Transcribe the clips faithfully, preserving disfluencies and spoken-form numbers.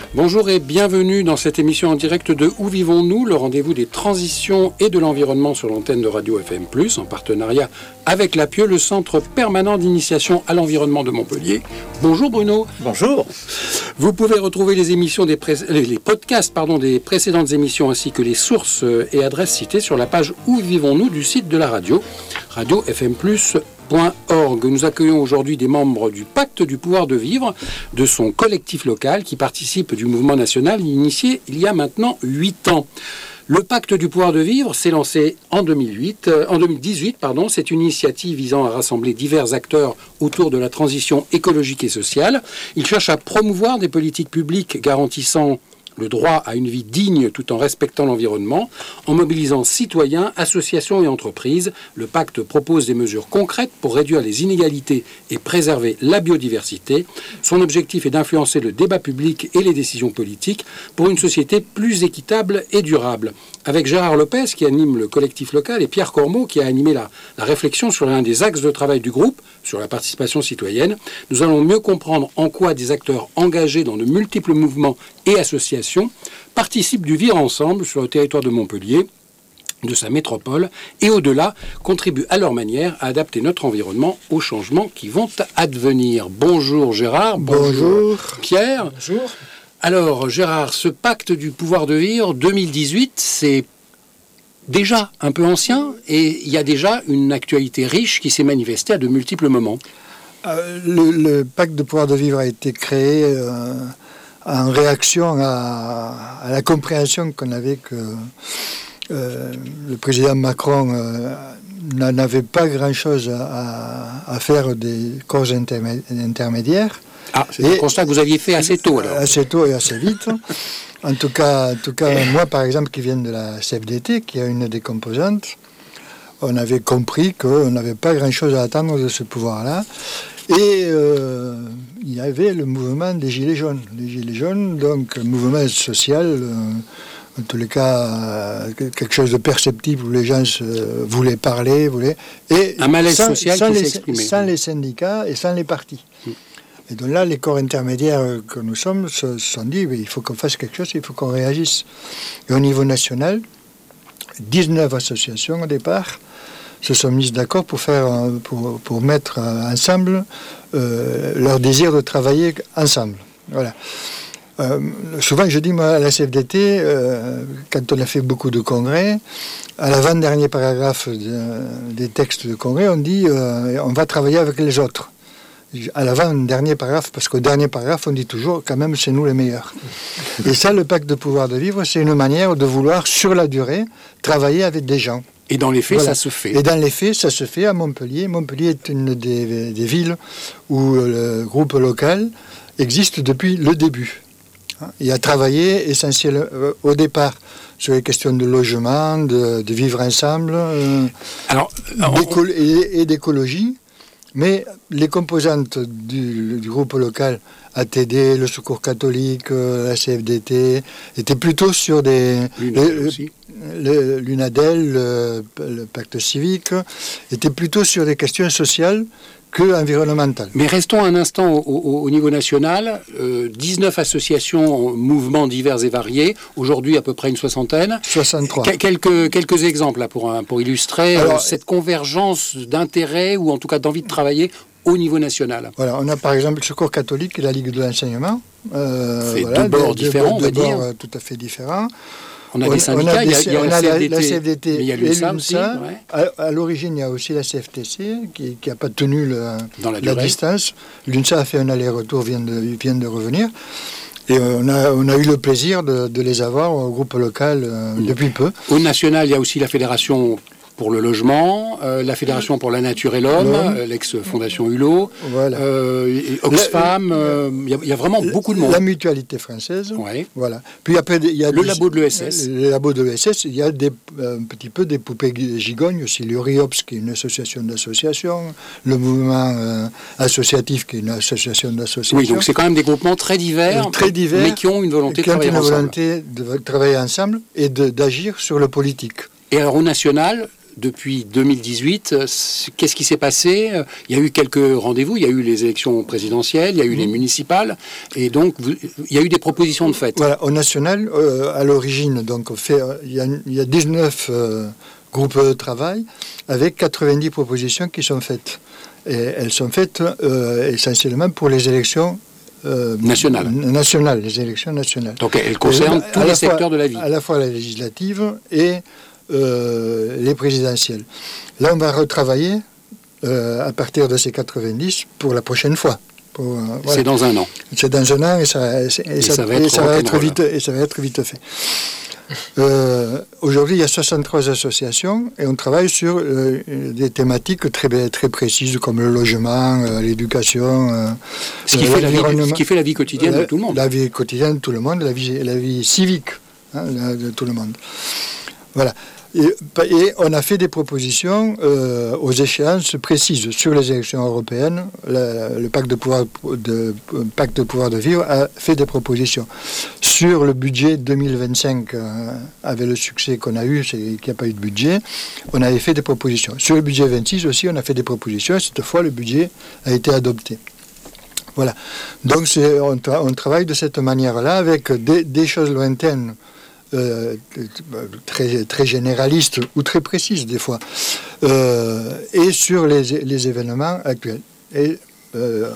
Bonjour et bienvenue dans cette émission en direct de Où vivons-nous, le rendez-vous des transitions et de l'environnement sur l'antenne de Radio F M plus, en partenariat avec l'A P I E, le Centre permanent d'initiation à l'environnement de Montpellier. Bonjour Bruno. Bonjour. Vous pouvez retrouver les émissions des pré... les podcasts pardon, des précédentes émissions ainsi que les sources et adresses citées sur la page Où vivons-nous du site de la radio, radio f m plus point org. Nous accueillons aujourd'hui des membres du Pacte du pouvoir de vivre, de son collectif local qui participe du mouvement national initié il y a maintenant huit ans. Le Pacte du pouvoir de vivre s'est lancé en, deux mille huit, euh, en deux mille dix-huit. Pardon. C'est une initiative visant à rassembler divers acteurs autour de la transition écologique et sociale. Il cherche à promouvoir des politiques publiques garantissant le droit à une vie digne tout en respectant l'environnement. En mobilisant citoyens, associations et entreprises, le pacte propose des mesures concrètes pour réduire les inégalités et préserver la biodiversité. Son objectif est d'influencer le débat public et les décisions politiques pour une société plus équitable et durable. Avec Gérard Lopez qui anime le collectif local et Pierre Cormeau qui a animé la, la réflexion sur l'un des axes de travail du groupe, sur la participation citoyenne, nous allons mieux comprendre en quoi des acteurs engagés dans de multiples mouvements et associations participent du vivre ensemble sur le territoire de Montpellier, de sa métropole, et au-delà, contribuent à leur manière à adapter notre environnement aux changements qui vont advenir. Bonjour Gérard. Bonjour, bonjour Pierre. Bonjour. Alors Gérard, ce pacte du pouvoir de vivre deux mille dix-huit, c'est déjà un peu ancien et il y a déjà une actualité riche qui s'est manifestée à de multiples moments. Euh, le, le pacte de pouvoir de vivre a été créé euh, en réaction à, à la compréhension qu'on avait que euh, le président Macron euh, n'avait pas grand-chose à, à faire des corps intermé- intermédiaires. Ah, c'est et, un constat que vous aviez fait assez tôt alors. Assez tôt et assez vite. En tout cas, en tout cas, moi par exemple qui viens de la C F D T, qui est une des composantes, on avait compris qu'on n'avait pas grand-chose à attendre de ce pouvoir-là. Et euh, il y avait le mouvement des Gilets jaunes. Les Gilets jaunes, donc un mouvement social, euh, en tous les cas, euh, quelque chose de perceptible où les gens se, voulaient parler, voulaient... Et un malaise sans, social sans qui les, s'est exprimé. Sans les syndicats et sans les partis. Mm. Et donc là, les corps intermédiaires que nous sommes se sont dit, mais il faut qu'on fasse quelque chose, il faut qu'on réagisse. Et au niveau national, dix-neuf associations au départ se sont mises d'accord pour, faire, pour, pour mettre ensemble euh, leur désir de travailler ensemble. Voilà. Euh, souvent, je dis, moi, à la C F D T, euh, quand on a fait beaucoup de congrès, à l'avant-dernier paragraphe de, des textes de congrès, on dit euh, on va travailler avec les autres. À l'avant-dernier paragraphe, parce qu'au dernier paragraphe, on dit toujours, quand même, c'est nous les meilleurs. Et ça, le pacte de pouvoir de vivre, c'est une manière de vouloir, sur la durée, travailler avec des gens. Et dans les faits, voilà. Ça se fait. Et dans les faits, ça se fait à Montpellier. Montpellier est une des, des villes où le groupe local existe depuis le début. Il a travaillé essentiellement euh, au départ sur les questions de logement, de, de vivre ensemble, euh, Alors, on... et, et d'écologie. Mais les composantes du, du groupe local, A T D, le Secours catholique, la C F D T, étaient plutôt sur des... L'Unadel aussi. Le, L'Unadel, le, le pacte civique, étaient plutôt sur des questions sociales que environnementales. Mais restons un instant au, au, au niveau national. Euh, dix-neuf associations, mouvements divers et variés. Aujourd'hui, à peu près une soixantaine. soixante-trois. Qu- quelques, quelques exemples là, pour, pour illustrer Alors, euh, cette convergence d'intérêts ou en tout cas d'envie de travailler au niveau national. Voilà, on a par exemple le Secours catholique et la Ligue de l'enseignement. Euh, C'est voilà, deux bords de, différents, de, de, on va dire. Tout à fait différents. On a des syndicats, on a des, il y a, il y a la, C F D T, la C F D T mais il y a l'U N S A aussi. Ouais. À, à l'origine, il y a aussi la C F T C qui n'a pas tenu le, la, la distance. L'U N S A a fait un aller-retour, vient de, vient de revenir. Et on a, on a eu le plaisir de, de les avoir au groupe local euh, mmh. depuis peu. Au national, il y a aussi la Fédération pour le logement, euh, la Fédération pour la nature et l'homme, euh, l'ex-fondation Hulot, voilà. euh, Oxfam, il euh, y, y a vraiment la, beaucoup de monde. La mutualité française, ouais. voilà. Puis après, il y a le des, labo de l'E S S. Le labo de l'E S S, il y a des, un petit peu des poupées gigognes aussi. L'Uriops, qui est une association d'associations, le mouvement euh, associatif, qui est une association d'associations. Oui, donc c'est quand même des groupements très divers, euh, très divers mais qui ont une volonté qui de travailler une ensemble. volonté de travailler ensemble et de, d'agir sur le politique. Et alors au national, depuis deux mille dix-huit, qu'est-ce qui s'est passé? Il y a eu quelques rendez-vous, il y a eu les élections présidentielles, il y a eu mmh. les municipales, et donc vous, il y a eu des propositions de fait. Voilà, au national, euh, à l'origine, donc on fait, il y a, il y a dix-neuf euh, groupes de travail avec quatre-vingt-dix propositions qui sont faites. Et elles sont faites euh, essentiellement pour les élections euh, nationales. nationales, les élections nationales. Donc elles concernent et, tous les secteurs fois, de la vie. À la fois la législative et euh, les présidentielles. Là, on va retravailler euh, à partir de ces quatre-vingt-dix pour la prochaine fois. Pour, euh, voilà. C'est dans un an. C'est dans un an et ça, et et et ça, ça, va, être et ça va être vite et ça va être vite fait. Euh, aujourd'hui, il y a soixante-trois associations et on travaille sur euh, des thématiques très, très précises comme le logement, euh, l'éducation, euh, ce, qui fait la vie, ce qui fait la vie quotidienne la, de tout le monde. La vie quotidienne de tout le monde, la vie, la vie civique hein, de tout le monde. Voilà. Et, et on a fait des propositions euh, aux échéances précises sur les élections européennes. La, le pacte de, pouvoir de, pacte de pouvoir de vivre a fait des propositions. Sur le budget deux mille vingt-cinq, euh, avec le succès qu'on a eu, c'est qu'il n'y a pas eu de budget, on avait fait des propositions. Sur le budget vingt-six aussi, on a fait des propositions. Et cette fois, le budget a été adopté. Voilà. Donc c'est, on, tra- on travaille de cette manière-là avec des, des choses lointaines. Euh, très, très généraliste ou très précise des fois, euh, et sur les, les événements actuels. Et euh,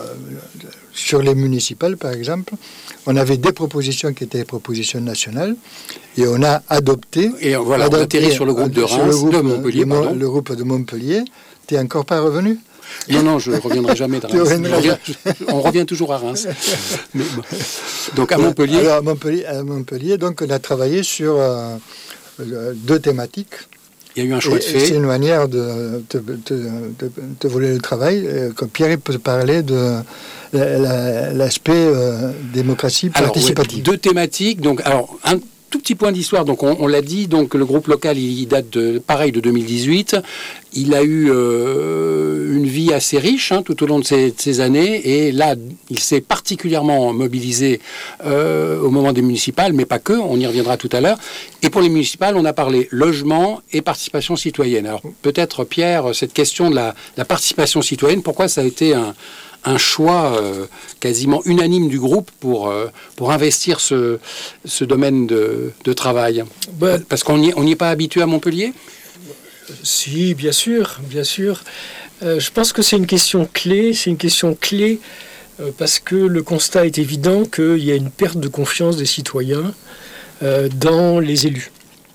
sur les municipales, par exemple, on avait des propositions qui étaient des propositions nationales, et on a adopté... Et voilà, adopté, on atterrit sur le groupe de Reims, le groupe de Montpellier, de, pardon. Le groupe de Montpellier. Tu n'es encore pas revenu ? Non, non, je ne reviendrai jamais de Reims. Reviens, on revient toujours à Reims. Mais, bon. Donc à Montpellier. Alors, à Montpellier, à Montpellier, donc on a travaillé sur euh, deux thématiques. Il y a eu un choix de fait. C'est une manière de te, te, te, te voler le travail. Comme Pierre peut parler de la, la, l'aspect euh, démocratie participative. Alors, ouais, deux thématiques. Donc, alors, un tout petit point d'histoire. Donc, on, on l'a dit. Donc, le groupe local, il date de pareil de deux mille dix-huit. Il a eu euh, une vie assez riche hein, tout au long de ces, de ces années. Et là, il s'est particulièrement mobilisé euh, au moment des municipales, mais pas que. On y reviendra tout à l'heure. Et pour les municipales, on a parlé logement et participation citoyenne. Alors, peut-être, Pierre, cette question de la, la participation citoyenne, pourquoi ça a été un... un choix euh, quasiment unanime du groupe pour, euh, pour investir ce, ce domaine de, de travail. Ben, Parce qu'on n'y on n'y est pas habitué à Montpellier ? Si, bien sûr, bien sûr. Euh, je pense que c'est une question clé, c'est une question clé euh, parce que le constat est évident qu'il y a une perte de confiance des citoyens euh, dans les élus.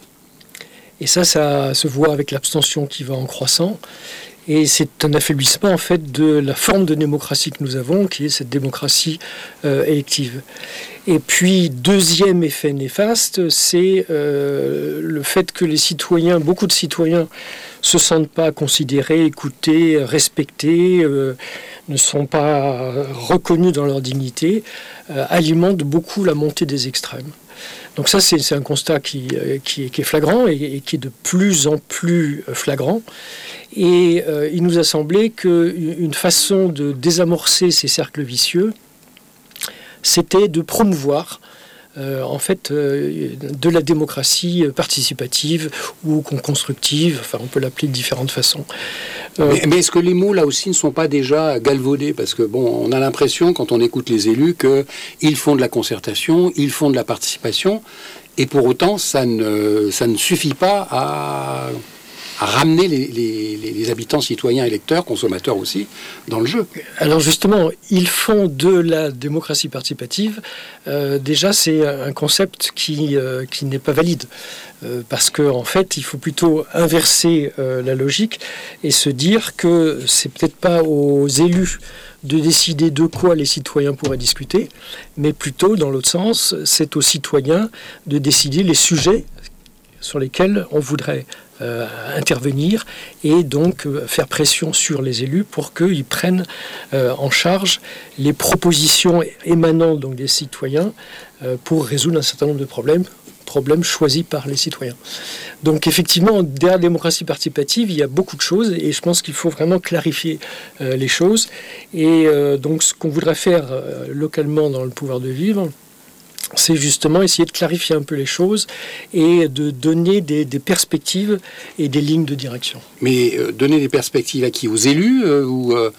Et ça, ça se voit avec l'abstention qui va en croissant. Et c'est un affaiblissement en fait de la forme de démocratie que nous avons, qui est cette démocratie euh, élective. Et puis, deuxième effet néfaste, c'est euh, le fait que les citoyens, beaucoup de citoyens, se sentent pas considérés, écoutés, respectés, euh, ne sont pas reconnus dans leur dignité, euh, alimente beaucoup la montée des extrêmes. Donc ça, c'est, c'est un constat qui, qui, qui est flagrant et, et qui est de plus en plus flagrant. Et euh, il nous a semblé qu'une façon de désamorcer ces cercles vicieux, c'était de promouvoir euh, en fait euh, de la démocratie participative ou constructive, enfin on peut l'appeler de différentes façons. Euh, mais, mais est-ce que les mots là aussi ne sont pas déjà galvaudés ? Parce que bon, on a l'impression quand on écoute les élus qu'ils font de la concertation, ils font de la participation, et pour autant ça ne, ça ne suffit pas à... à ramener les, les, les habitants, citoyens, électeurs, consommateurs aussi, dans le jeu. Alors justement, ils font de la démocratie participative. Euh, déjà, c'est un concept qui, euh, qui n'est pas valide. Euh, parce qu'en en fait, il faut plutôt inverser euh, la logique et se dire que c'est peut-être pas aux élus de décider de quoi les citoyens pourraient discuter, mais plutôt, dans l'autre sens, c'est aux citoyens de décider les sujets sur lesquels on voudrait Euh, intervenir et donc euh, faire pression sur les élus pour qu'ils prennent euh, en charge les propositions émanant donc des citoyens euh, pour résoudre un certain nombre de problèmes, problèmes choisis par les citoyens. Donc effectivement, derrière la démocratie participative, il y a beaucoup de choses et je pense qu'il faut vraiment clarifier euh, les choses. Et euh, donc ce qu'on voudrait faire euh, localement dans le pouvoir de vivre, c'est justement essayer de clarifier un peu les choses et de donner des, des perspectives et des lignes de direction. Mais euh, donner des perspectives à qui? Aux élus euh, ou euh,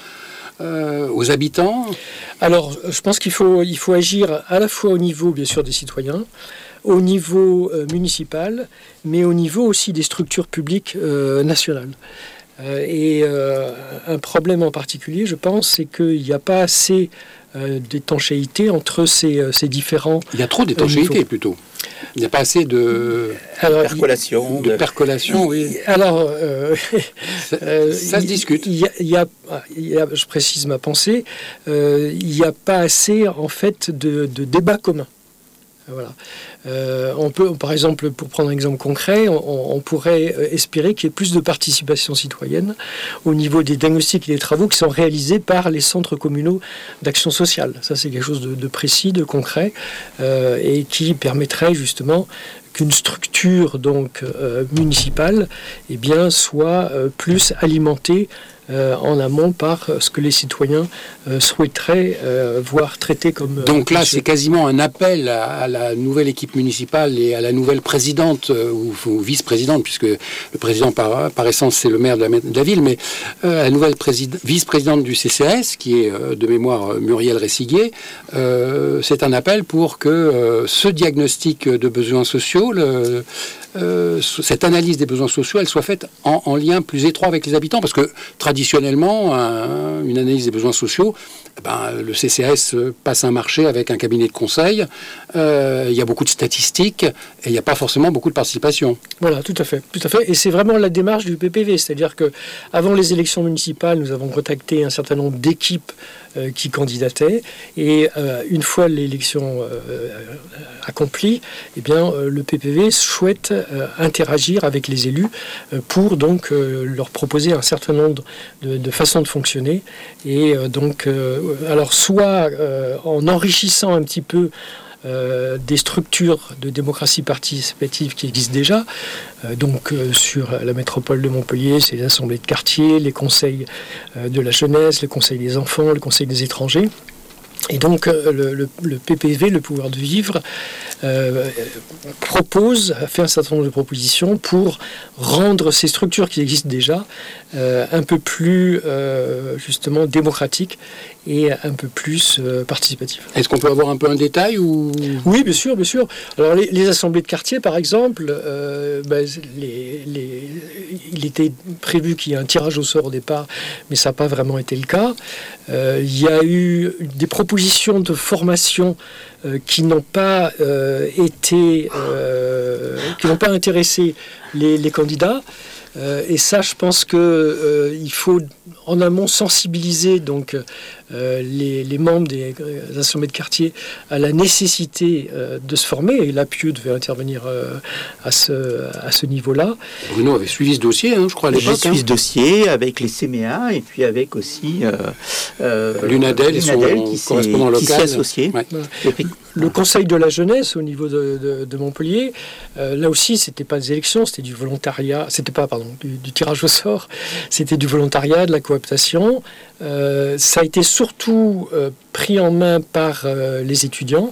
euh, aux habitants? Alors, je pense qu'il faut, il faut agir à la fois au niveau, bien sûr, des citoyens, au niveau euh, municipal, mais au niveau aussi des structures publiques euh, nationales. Euh, et euh, un problème en particulier, je pense, c'est qu'il n'y a pas assez euh, d'étanchéité entre ces, ces différents... Il y a trop d'étanchéité, euh, plutôt. Il n'y a pas assez de... Alors, percolation. De, de percolation, il, oui. Alors, euh, ça, euh, ça se discute. Il y a, il y a, il y a, je précise ma pensée, euh, il n'y a pas assez, en fait, de, de débats communs. Voilà. Euh, on peut, par exemple, pour prendre un exemple concret, on, on pourrait espérer qu'il y ait plus de participation citoyenne au niveau des diagnostics et des travaux qui sont réalisés par les centres communaux d'action sociale. Ça, c'est quelque chose de, de précis, de concret, euh, et qui permettrait justement qu'une structure donc euh, municipale, eh bien, soit euh, plus alimentée Euh, en amont par euh, ce que les citoyens euh, souhaiteraient euh, voir traité comme... Euh, Donc là, c'est quasiment un appel à, à la nouvelle équipe municipale et à la nouvelle présidente euh, ou, ou vice-présidente, puisque le président par, par essence c'est le maire de la, de la ville, mais euh, la nouvelle vice-présidente du C C S, qui est euh, de mémoire Muriel Ressiguier, euh, c'est un appel pour que euh, ce diagnostic de besoins sociaux, le, euh, cette analyse des besoins sociaux, elle soit faite en, en lien plus étroit avec les habitants, parce que traditionnellement, un, une analyse des besoins sociaux, ben, le C C S passe un marché avec un cabinet de conseil, euh, il y a beaucoup de statistiques et il n'y a pas forcément beaucoup de participation. Voilà, tout à fait, tout à fait. Et c'est vraiment la démarche du P P V, c'est-à-dire que avant les élections municipales, nous avons contacté un certain nombre d'équipes euh, qui candidataient, et euh, une fois l'élection euh, accomplie, eh bien, euh, le P P V souhaite euh, interagir avec les élus euh, pour donc euh, leur proposer un certain nombre de, de façons de fonctionner, et euh, donc euh, alors soit euh, en enrichissant un petit peu euh, des structures de démocratie participative qui existent déjà, euh, donc euh, sur la métropole de Montpellier, c'est les assemblées de quartier, les conseils euh, de la jeunesse, le conseil des enfants, le conseil des étrangers. Et donc euh, le, le, le P P V, le pouvoir de vivre, euh, propose, fait un certain nombre de propositions pour rendre ces structures qui existent déjà euh, un peu plus euh, justement démocratiques et un peu plus euh, participatives. Est-ce qu'on peut avoir un peu un détail ou... Oui, bien sûr, bien sûr. Alors les, les assemblées de quartier, par exemple, euh, ben, les, les, il était prévu qu'il y ait un tirage au sort au départ, mais ça n'a pas vraiment été le cas. Euh, il y a eu des propositions de formation euh, qui n'ont pas euh, été, euh, qui n'ont pas intéressé les, les candidats. Euh, et ça, je pense qu'il euh, faut en amont sensibiliser donc euh, les, les membres des, des assemblées de quartier à la nécessité euh, de se former. Et l'A P I E devait intervenir euh, à ce, à ce niveau-là. Bruno avait suivi ce dossier, hein, je crois, à l'époque. J'ai suivi hein. ce dossier avec les C M E A et puis avec aussi euh, euh, l'UNADEL et son qui correspondant local. Qui s'est associé. Ouais. Voilà. Le Conseil de la jeunesse au niveau de, de, de Montpellier, euh, là aussi, c'était pas des élections, c'était du volontariat, c'était pas, pardon, du, du tirage au sort, c'était du volontariat, de la cooptation. Euh, ça a été surtout euh, pris en main par euh, les étudiants.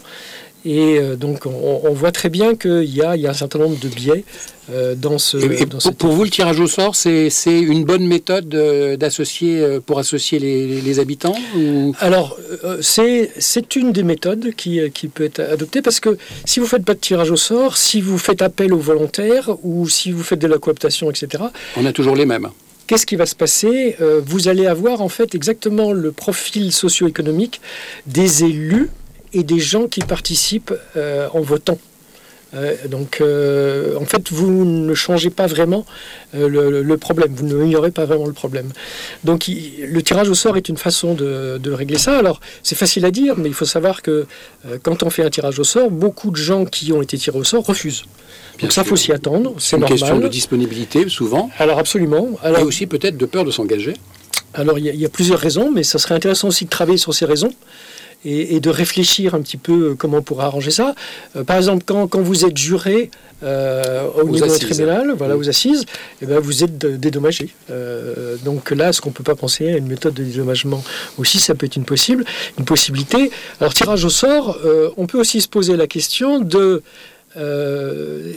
Et euh, donc, on, on voit très bien qu'il y a, il y a un certain nombre de biais euh, dans ce... Et, et dans pour, pour vous, le tirage au sort, c'est, c'est une bonne méthode euh, d'associer, euh, pour associer les, les habitants ou... Alors, euh, c'est, c'est une des méthodes qui, qui peut être adoptée, parce que si vous ne faites pas de tirage au sort, si vous faites appel aux volontaires, ou si vous faites de la cooptation, et cetera... On a toujours les mêmes. Qu'est-ce qui va se passer ? euh, Vous allez avoir en fait exactement le profil socio-économique des élus et des gens qui participent euh, en votant. Euh, donc, euh, en fait, vous ne changez pas vraiment euh, le, le problème, vous n'ignorez pas vraiment le problème. Donc, il, le tirage au sort est une façon de, de régler ça. Alors, c'est facile à dire, mais il faut savoir que euh, quand on fait un tirage au sort, beaucoup de gens qui ont été tirés au sort refusent. Bien Donc ça, il faut s'y attendre, c'est normal. Une question de disponibilité, souvent. Alors, absolument. Alors, et aussi peut-être de peur de s'engager. Alors, il y, y a plusieurs raisons, mais ça serait intéressant aussi de travailler sur ces raisons. et, et de réfléchir un petit peu comment on pourra arranger ça. Euh, par exemple, quand, quand vous êtes juré euh, au aux niveau assises. tribunal, voilà, Mmh. aux assises, eh ben, vous êtes dédommagé. Euh, donc là, est-ce qu'on ne peut pas penser à une méthode de dédommagement aussi? Ça peut être une, possible, une possibilité. Alors, tirage au sort, euh, on peut aussi se poser la question de... Euh,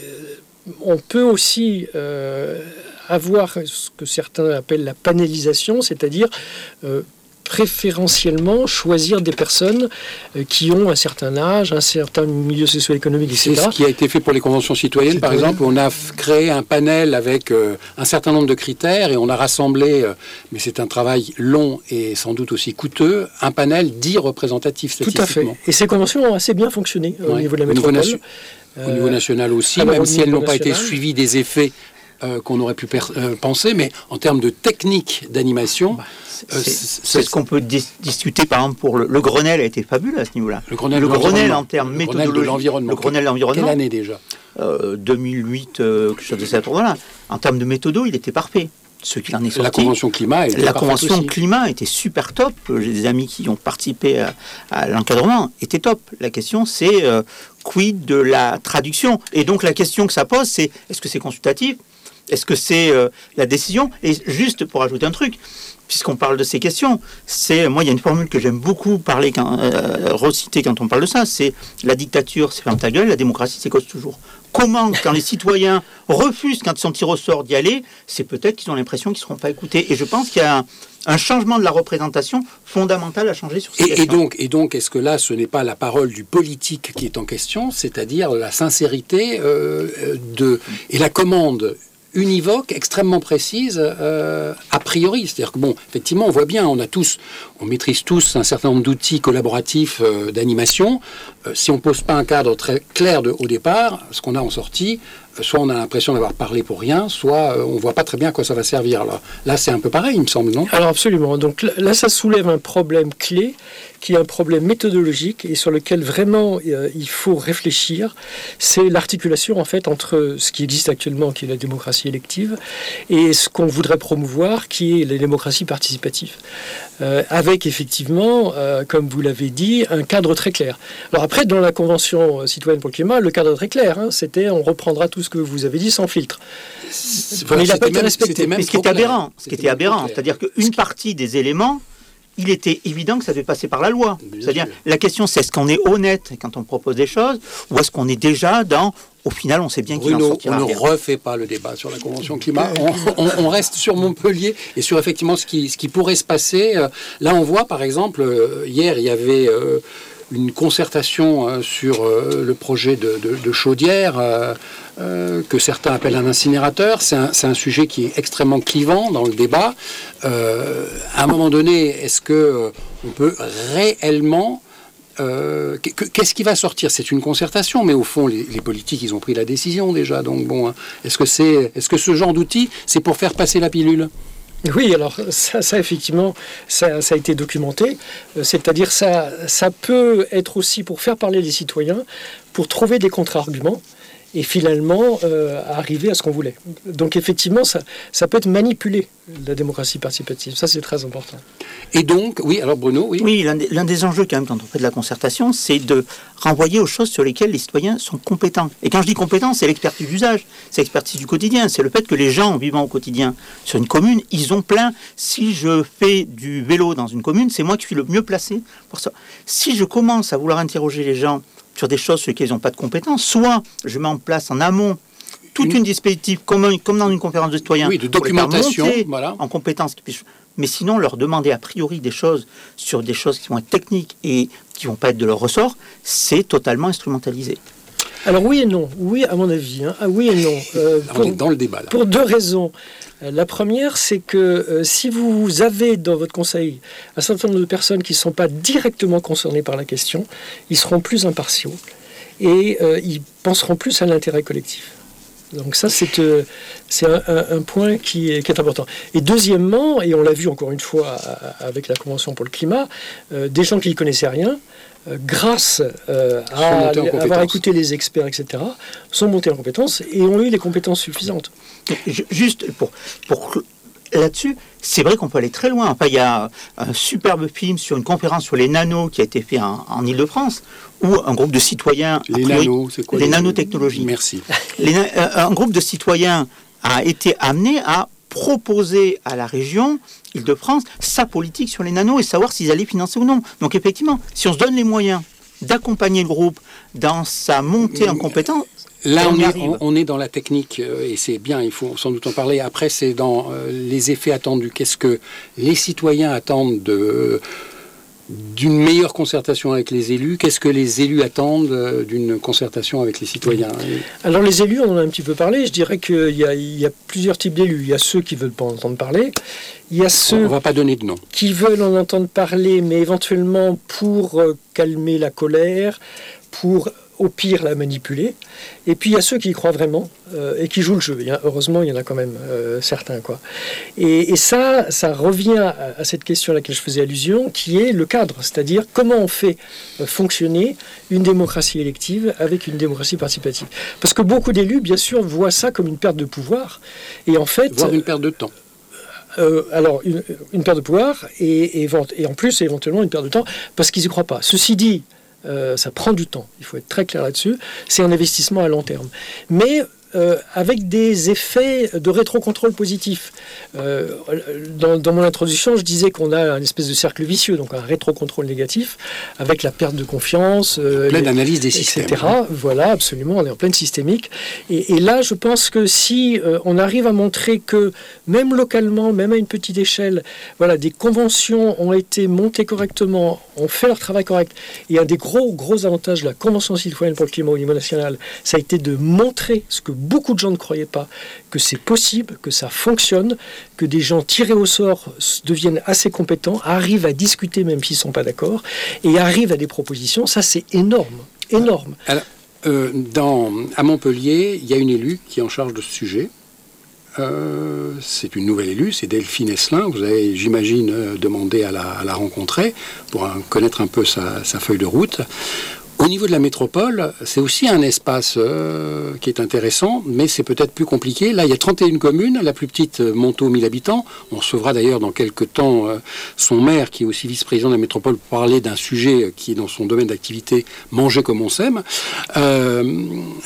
on peut aussi euh, avoir ce que certains appellent la panélisation, c'est-à-dire euh, préférentiellement choisir des personnes euh, qui ont un certain âge, un certain milieu socio-économique, et C'est cetera. ce qui a été fait pour les conventions citoyennes, par Citoyennes. exemple. On a f- créé un panel avec euh, un certain nombre de critères et on a rassemblé, euh, mais c'est un travail long et sans doute aussi coûteux, un panel dit représentatif Tout à fait. statistiquement. Et ces conventions ont assez bien fonctionné euh, au Ouais. niveau de la Au niveau métropole. nation- Au niveau national aussi, alors, même au si elles niveau n'ont pas été national. suivies des effets euh, qu'on aurait pu per- euh, penser, mais en termes de technique d'animation, C'est euh, c'est- c'est- c'est ce qu'on peut dis- discuter, par exemple, pour le, le Grenelle a été fabuleux à ce niveau-là. le Grenelle, Le de Grenelle l'environnement. en termes Le Grenelle de méthodologiques, l'environnement. le Grenelle de Quelle l'environnement, année déjà? euh, deux mille huit, euh, quelque chose de cet ordre-là. En termes de méthodo, il était parfait. Ce qu'il en est sorti. La convention climat, elle était La parfaite convention aussi. climat était super top. J'ai des amis qui ont participé à, à l'encadrement, était top. La question, c'est euh, quid de la traduction? Et donc la question que ça pose, c'est est-ce que c'est consultatif? Est-ce que c'est euh, la décision? Et juste pour ajouter un truc, puisqu'on parle de ces questions, c'est moi il y a une formule que j'aime beaucoup parler, quand, euh, reciter quand on parle de ça, c'est la dictature, c'est ferme ta gueule, la démocratie, c'est cause toujours. Comment, quand les citoyens refusent, quand ils sont tirés au sort d'y aller, c'est peut-être qu'ils ont l'impression qu'ils ne seront pas écoutés. Et je pense qu'il y a un, un changement de la représentation fondamental à changer sur ces Et, et questions. donc, et donc, est-ce que là, ce n'est pas la parole du politique qui est en question, c'est-à-dire la sincérité euh, de, et la commande univoque, extrêmement précise, euh, a priori. C'est-à-dire que, bon, effectivement, on voit bien, on a tous, on maîtrise tous un certain nombre d'outils collaboratifs euh, d'animation. Euh, si on ne pose pas un cadre très clair de, au départ, ce qu'on a en sortie, euh, soit on a l'impression d'avoir parlé pour rien, soit euh, on ne voit pas très bien à quoi ça va servir. Là, là c'est un peu pareil, il me semble, non? Alors absolument. Donc là, là, ça soulève un problème clé, qui est un problème méthodologique et sur lequel vraiment euh, il faut réfléchir. C'est l'articulation en fait entre ce qui existe actuellement, qui est la démocratie élective, et ce qu'on voudrait promouvoir, qui est la démocratie participative. Euh, avec effectivement, euh, comme vous l'avez dit, un cadre très clair. Alors après, dans la Convention citoyenne pour le climat, le cadre est très clair. Hein, c'était on reprendra tout ce que vous avez dit sans filtre. Voilà, Mais il n'a c'était pas été même- respecté. c'était même Mais ce qui trop était clair. aberrant, ce qui C'était était même trop aberrant, clair. c'est-à-dire qu'une partie des éléments, il était évident que ça devait passer par la loi. Bien C'est-à-dire, sûr. la question, c'est est-ce qu'on est honnête quand on propose des choses, ou est-ce qu'on est déjà dans, au final, on sait bien qu'il en Bruno, on sortira ne rien. refait pas le débat sur la Convention climat. On, on- on reste sur Montpellier et sur effectivement ce qui, ce qui pourrait se passer. Euh, Là, on voit, par exemple, euh, hier, il y avait euh, une concertation euh, sur euh, le projet de, de- de chaudière euh, euh, que certains appellent un incinérateur. C'est un, c'est un sujet qui est extrêmement clivant dans le débat. Euh, à un moment donné, est-ce que euh, on peut réellement Euh, qu'est-ce qui va sortir? C'est une concertation, mais au fond, les, les politiques, ils ont pris la décision déjà. Donc bon, hein, est-ce que c'est, est-ce que ce genre d'outil, c'est pour faire passer la pilule? Oui, alors ça, ça effectivement, ça, ça a été documenté. Euh, C'est-à-dire ça, ça peut être aussi pour faire parler les citoyens, pour trouver des contre-arguments et finalement euh, arriver à ce qu'on voulait. Donc effectivement, ça, ça peut être manipulé, la démocratie participative. Ça, c'est très important. Et donc, oui, alors Bruno, oui. Oui, l'un des, l'un des enjeux quand même quand on fait de la concertation, c'est de renvoyer aux choses sur lesquelles les citoyens sont compétents. Et quand je dis compétents, c'est l'expertise d'usage, c'est l'expertise du quotidien, c'est le fait que les gens vivant au quotidien sur une commune, ils ont plein. Si je fais du vélo dans une commune, c'est moi qui suis le mieux placé pour ça. Si je commence à vouloir interroger les gens sur des choses sur lesquelles ils n'ont pas de compétences, soit je mets en place en amont toute une, une dispositif comme, comme dans une conférence de citoyens, oui, de pour les faire documentation, monter voilà. en compétences qui puissent. Mais sinon, leur demander a priori des choses sur des choses qui vont être techniques et qui ne vont pas être de leur ressort, c'est totalement instrumentalisé. Alors oui et non. Oui, à mon avis. Hein. Ah, oui et non. Euh, On est dans le débat, là. Pour deux raisons. Euh, La première, c'est que euh, si vous avez dans votre conseil un certain nombre de personnes qui ne sont pas directement concernées par la question, ils seront plus impartiaux et euh, ils penseront plus à l'intérêt collectif. Donc ça, c'est euh, c'est un, un, un point qui est, qui est important. Et deuxièmement, et on l'a vu encore une fois à- avec la Convention pour le climat, euh, des gens qui n'y connaissaient rien, euh, grâce euh, Sont à montés en avoir compétence. écouté les experts, et cetera, sont montés en compétences et ont eu les compétences suffisantes. Ju- Juste pour, pour là-dessus, c'est vrai qu'on peut aller très loin. Enfin, il y a un superbe film sur une conférence sur les nanos qui a été fait en, en Ile-de-France, où un groupe de citoyens... Les priori, nanos, c'est quoi Les les nanotechnologies. Merci. Les, euh, un groupe de citoyens a été amené à proposer à la région Île-de-France sa politique sur les nanos et savoir s'ils allaient financer ou non. Donc effectivement, si on se donne les moyens d'accompagner le groupe dans sa montée en compétence, là on, on, est, on, on est dans la technique euh, et c'est bien, il faut sans doute en parler. Après, c'est dans euh, les effets attendus. Qu'est-ce que les citoyens attendent de... Euh, d'une meilleure concertation avec les élus? Qu'est-ce que les élus attendent euh, d'une concertation avec les citoyens? Alors les élus, on en a un petit peu parlé. Je dirais qu'il y a, il y a plusieurs types d'élus. Il y a ceux qui ne veulent pas en entendre parler. Il y a ceux on ne va pas donner de nom. Qui veulent en entendre parler, mais éventuellement pour euh, calmer la colère, pour au pire la manipuler. Et puis il y a ceux qui y croient vraiment euh, et qui jouent le jeu. Il y a, heureusement, il y en a quand même euh, certains, quoi. Et, et ça, ça revient à, à cette question à laquelle je faisais allusion, qui est le cadre, c'est-à-dire comment on fait euh, fonctionner une démocratie élective avec une démocratie participative. Parce que beaucoup d'élus, bien sûr, voient ça comme une perte de pouvoir. Et en fait, voire une perte de temps. Euh, alors, une, une perte de pouvoir et, et, et en plus, éventuellement, une perte de temps parce qu'ils n'y croient pas. Ceci dit, Euh, ça prend du temps, il faut être très clair là-dessus, c'est un investissement à long terme. Mais euh, avec des effets de rétrocontrôle positif. Euh, dans, dans mon introduction, je disais qu'on a une espèce de cercle vicieux, donc un rétrocontrôle négatif, avec la perte de confiance, euh, pleine analyse des systèmes, et cetera. Voilà, absolument, on est en pleine systémique. Et, et là, je pense que si euh, on arrive à montrer que, même localement, même à une petite échelle, voilà, des conventions ont été montées correctement, ont fait leur travail correct. Et un des gros, gros avantages de la Convention citoyenne pour le climat au niveau national, ça a été de montrer ce que beaucoup de gens ne croyaient pas, que c'est possible, que ça fonctionne, que des gens tirés au sort deviennent assez compétents, arrivent à discuter même s'ils ne sont pas d'accord, et arrivent à des propositions. Ça, c'est énorme, énorme. Alors, euh, dans, à Montpellier, il y a une élue qui est en charge de ce sujet. Euh, c'est une nouvelle élue, c'est Delphine Esselin. Vous avez, j'imagine, euh, demandé à la, à la rencontrer pour un, connaître un peu sa, sa feuille de route. Au niveau de la métropole, c'est aussi un espace euh, qui est intéressant, mais c'est peut-être plus compliqué. Là, il y a trente et une communes, la plus petite, euh, Montaut, mille habitants. On recevra d'ailleurs dans quelques temps euh, son maire, qui est aussi vice-président de la métropole, pour parler d'un sujet qui est dans son domaine d'activité, manger comme on s'aime. Euh,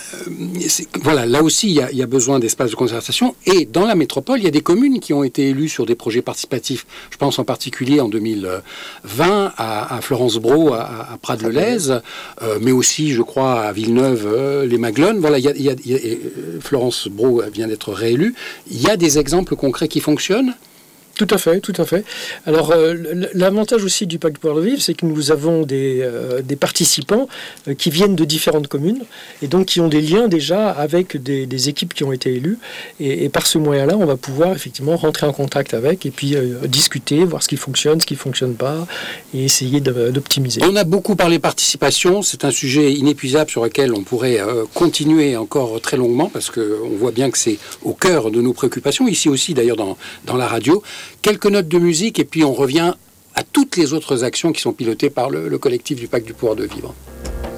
voilà, là aussi, il y a, il y a besoin d'espace de concertation. Et dans la métropole, il y a des communes qui ont été élues sur des projets participatifs. Je pense en particulier en deux mille vingt à, à Florence-Brault, à, à Prades-le-Lez. Euh, mais aussi, je crois, à Villeneuve, euh, les Maglones. Voilà, il y a, il y a, il y a, Florence Brault vient d'être réélue. Il y a des exemples concrets qui fonctionnent. Tout à fait, tout à fait. Alors, euh, l'avantage aussi du Pacte pour le Vivre, c'est que nous avons des, euh, des participants euh, qui viennent de différentes communes et donc qui ont des liens déjà avec des, des équipes qui ont été élues. Et, et par ce moyen-là, on va pouvoir effectivement rentrer en contact avec et puis euh, discuter, voir ce qui fonctionne, ce qui ne fonctionne pas et essayer de, d'optimiser. On a beaucoup parlé participation. C'est un sujet inépuisable sur lequel on pourrait euh, continuer encore très longuement parce qu'on voit bien que c'est au cœur de nos préoccupations. Ici aussi, d'ailleurs, dans, dans la radio. Quelques notes de musique et puis on revient à toutes les autres actions qui sont pilotées par le, le collectif du Pacte du pouvoir de vivre.